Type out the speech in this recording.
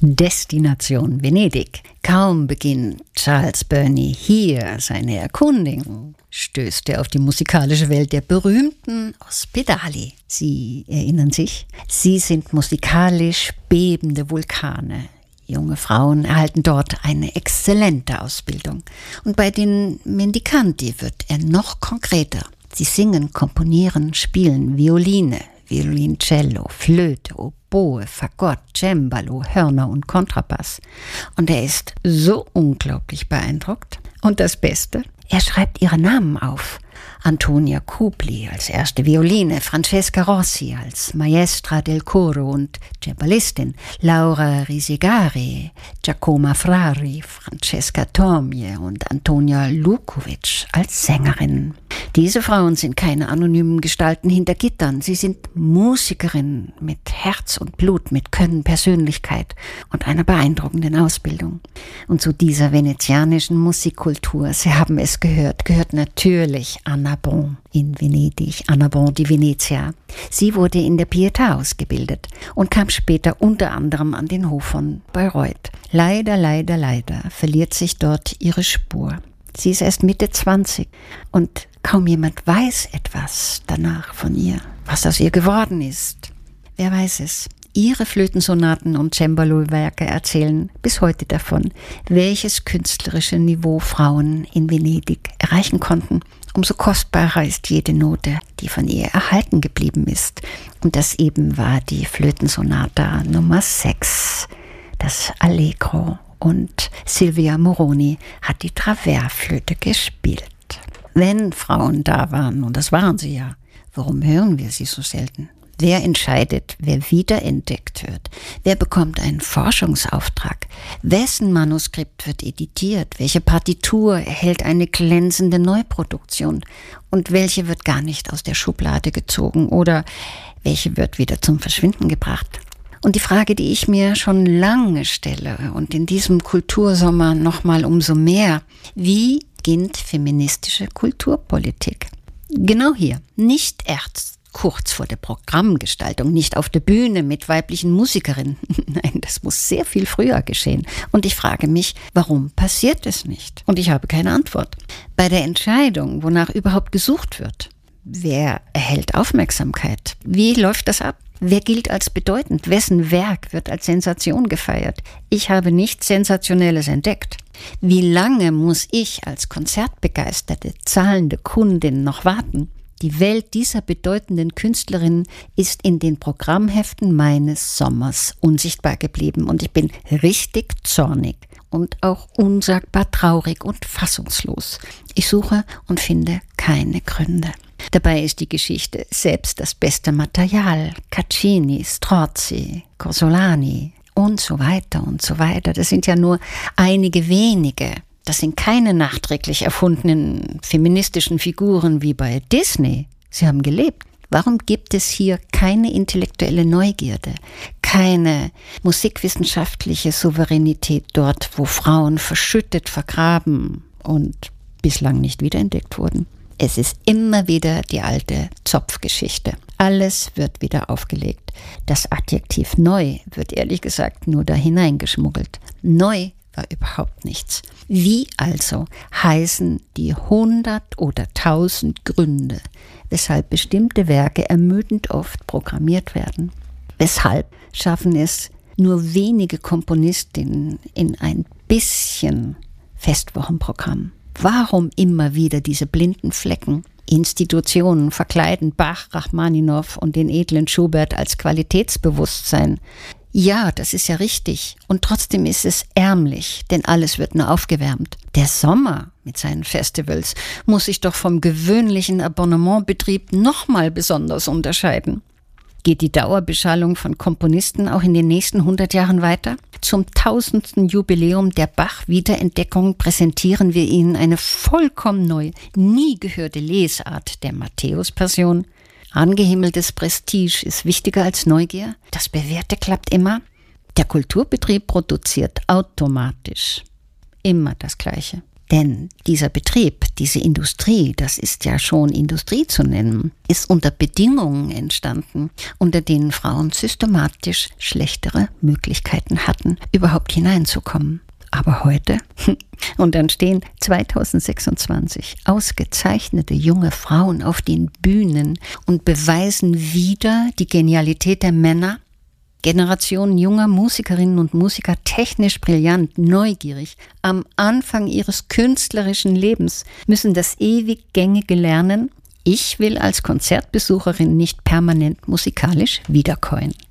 Destination Venedig. Kaum beginnt Charles Burney hier seine Erkundigung, stößt er auf die musikalische Welt der berühmten Ospedali. Sie erinnern sich? Sie sind musikalisch bebende Vulkane. Junge Frauen erhalten dort eine exzellente Ausbildung. Und bei den Mendicanti wird er noch konkreter. Sie singen, komponieren, spielen Violine, Violoncello, Flöte, Oboe, Fagott, Cembalo, Hörner und Kontrabass. Und er ist so unglaublich beeindruckt. Und das Beste, er schreibt ihre Namen auf. Antonia Kupli als erste Violine, Francesca Rossi als Maestra del Coro und Cembalistin, Laura Risigari, Giacomo Frari, Francesca Tomje und Antonia Lukovic als Sängerin. Diese Frauen sind keine anonymen Gestalten hinter Gittern. Sie sind Musikerinnen mit Herz und Blut, mit Können, Persönlichkeit und einer beeindruckenden Ausbildung. Und zu dieser venezianischen Musikkultur, Sie haben es gehört natürlich Anna Bon in Venedig, Anna Bon di Venezia. Sie wurde in der Pietà ausgebildet und kam später unter anderem an den Hof von Bayreuth. Leider verliert sich dort ihre Spur. Sie ist erst Mitte 20 und kaum jemand weiß etwas danach von ihr, was aus ihr geworden ist. Wer weiß es? Ihre Flötensonaten und Cembalo-Werke erzählen bis heute davon, welches künstlerische Niveau Frauen in Venedig erreichen konnten. Umso kostbarer ist jede Note, die von ihr erhalten geblieben ist. Und das eben war die Flötensonata Nummer 6, das Allegro. Und Silvia Moroni hat die Traversflöte gespielt. Wenn Frauen da waren, und das waren sie ja, warum hören wir sie so selten? Wer entscheidet, wer wiederentdeckt wird? Wer bekommt einen Forschungsauftrag? Wessen Manuskript wird editiert? Welche Partitur erhält eine glänzende Neuproduktion? Und welche wird gar nicht aus der Schublade gezogen? Oder welche wird wieder zum Verschwinden gebracht? Und die Frage, die ich mir schon lange stelle und in diesem Kultursommer nochmal umso mehr: Wie beginnt feministische Kulturpolitik? Genau hier, nicht erst kurz vor der Programmgestaltung, nicht auf der Bühne mit weiblichen Musikerinnen. Nein, das muss sehr viel früher geschehen. Und ich frage mich, warum passiert es nicht? Und ich habe keine Antwort. Bei der Entscheidung, wonach überhaupt gesucht wird, wer erhält Aufmerksamkeit? Wie läuft das ab? Wer gilt als bedeutend? Wessen Werk wird als Sensation gefeiert? Ich habe nichts Sensationelles entdeckt. Wie lange muss ich als konzertbegeisterte, zahlende Kundin noch warten? Die Welt dieser bedeutenden Künstlerin ist in den Programmheften meines Sommers unsichtbar geblieben und ich bin richtig zornig und auch unsagbar traurig und fassungslos. Ich suche und finde keine Gründe. Dabei ist die Geschichte selbst das beste Material. Caccini, Strozzi, Corsolani und so weiter und so weiter. Das sind ja nur einige wenige. Das sind keine nachträglich erfundenen feministischen Figuren wie bei Disney. Sie haben gelebt. Warum gibt es hier keine intellektuelle Neugierde, keine musikwissenschaftliche Souveränität dort, wo Frauen verschüttet, vergraben und bislang nicht wiederentdeckt wurden? Es ist immer wieder die alte Zopfgeschichte. Alles wird wieder aufgelegt. Das Adjektiv neu wird ehrlich gesagt nur da hineingeschmuggelt. Neu war überhaupt nichts. Wie also heißen die 100 oder 1000 Gründe, weshalb bestimmte Werke ermüdend oft programmiert werden? Weshalb schaffen es nur wenige Komponistinnen in ein bisschen Festwochenprogramm? Warum immer wieder diese blinden Flecken? Institutionen verkleiden Bach, Rachmaninow und den edlen Schubert als Qualitätsbewusstsein. Ja, das ist ja richtig. Und trotzdem ist es ärmlich, denn alles wird nur aufgewärmt. Der Sommer mit seinen Festivals muss sich doch vom gewöhnlichen Abonnementbetrieb nochmal besonders unterscheiden. Geht die Dauerbeschallung von Komponisten auch in den nächsten 100 Jahren weiter? Zum 1000. Jubiläum der Bach-Wiederentdeckung präsentieren wir Ihnen eine vollkommen neue, nie gehörte Lesart der Matthäus-Passion. Angehimmeltes Prestige ist wichtiger als Neugier. Das Bewährte klappt immer. Der Kulturbetrieb produziert automatisch immer das Gleiche. Denn dieser Betrieb, diese Industrie, das ist ja schon Industrie zu nennen, ist unter Bedingungen entstanden, unter denen Frauen systematisch schlechtere Möglichkeiten hatten, überhaupt hineinzukommen. Aber heute, und dann stehen 2026 ausgezeichnete junge Frauen auf den Bühnen und beweisen wieder die Genialität der Männer. Generationen junger Musikerinnen und Musiker, technisch brillant, neugierig, am Anfang ihres künstlerischen Lebens, müssen das ewig Gängige lernen. Ich will als Konzertbesucherin nicht permanent musikalisch wiederkäuen.